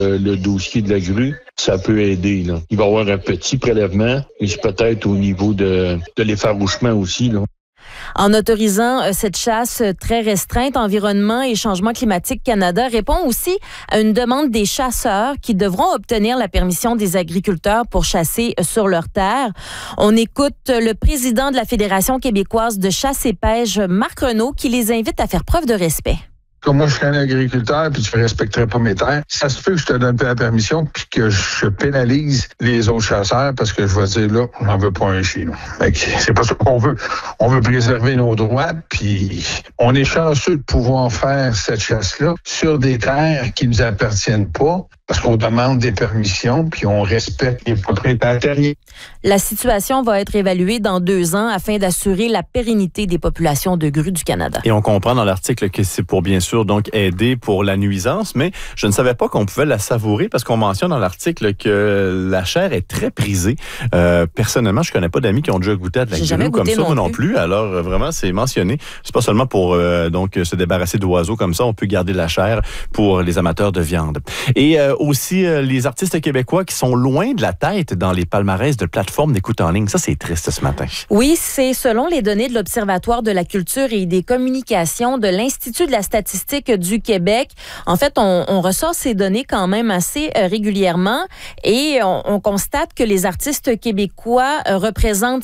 le dossier de la grue, ça peut aider. Là. Il va y avoir un petit prélèvement, et c'est peut-être au niveau de l'effarouchement aussi. Là. En autorisant cette chasse très restreinte, Environnement et Changement climatique Canada répond aussi à une demande des chasseurs qui devront obtenir la permission des agriculteurs pour chasser sur leurs terres. On écoute le président de la Fédération québécoise de chasse et pêche, Marc Renaud, qui les invite à faire preuve de respect. Comme moi, je suis un agriculteur, puis tu ne respecterais pas mes terres, ça se peut que je te donne pas la permission, puis que je pénalise les autres chasseurs, parce que je vais dire, là, on n'en veut pas un chez nous. Fait que c'est pas ça qu'on veut. On veut préserver nos droits, puis on est chanceux de pouvoir faire cette chasse-là sur des terres qui nous appartiennent pas, parce qu'on demande des permissions, puis on respecte les propriétaires terriens. La situation va être évaluée dans 2 ans afin d'assurer la pérennité des populations de grues du Canada. Et on comprend dans l'article que c'est pour bien sûr donc aider pour la nuisance, mais je ne savais pas qu'on pouvait la savourer parce qu'on mentionne dans l'article que la chair est très prisée. Personnellement, je connais pas d'amis qui ont déjà goûté à de la grue comme ça, moi non plus. Alors vraiment, c'est mentionné. C'est pas seulement pour donc se débarrasser d'oiseaux comme ça, on peut garder la chair pour les amateurs de viande. Et aussi les artistes québécois qui sont loin de la tête dans les palmarès de plateformes d'écoute en ligne. Ça, c'est triste ce matin. Oui, c'est selon les données de l'Observatoire de la culture et des communications de l'Institut de la statistique du Québec. En fait, on ressort ces données quand même assez régulièrement et on constate que les artistes québécois représentent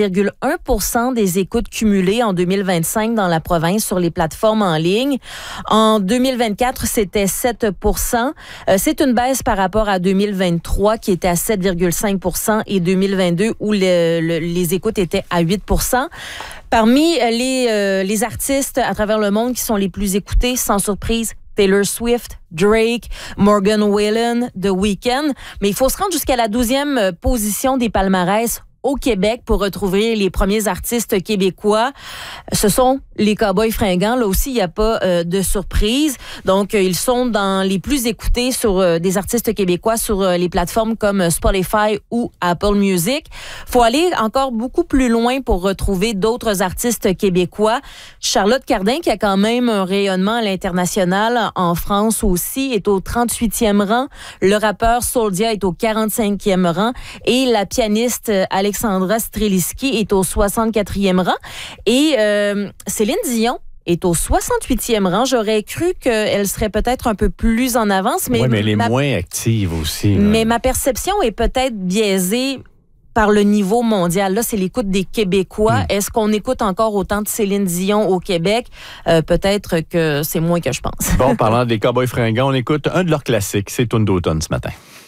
7,1% des écoutes cumulées en 2025 dans la province sur les plateformes en ligne. En 2024, c'était 7%. C'est une baisse par rapport à 2023 qui était à 7,5% et 2022 où les écoutes étaient à 8%. Parmi les artistes à travers le monde qui sont les plus écoutés, sans surprise, Taylor Swift, Drake, Morgan Wallen, The Weeknd. Mais il faut se rendre jusqu'à la 12e position des palmarès au Québec pour retrouver les premiers artistes québécois. Ce sont les Cowboys fringants. Là aussi, il n'y a pas de surprise. Donc, ils sont dans les plus écoutés sur des artistes québécois sur les plateformes comme Spotify ou Apple Music. Faut aller encore beaucoup plus loin pour retrouver d'autres artistes québécois. Charlotte Cardin, qui a quand même un rayonnement à l'international en France aussi, est au 38e rang. Le rappeur Soulja est au 45e rang. Et la pianiste Alexandra Streliski est au 64e rang. Et Céline Dion est au 68e rang. J'aurais cru qu'elle serait peut-être un peu plus en avance. Mais, mais elle est moins active aussi. Là. Mais ma perception est peut-être biaisée par le niveau mondial. Là, c'est l'écoute des Québécois. Est-ce qu'on écoute encore autant de Céline Dion au Québec? Peut-être que c'est moins que je pense. Bon, parlant des Cowboys fringants, on écoute un de leurs classiques. C'est Tune d'automne ce matin.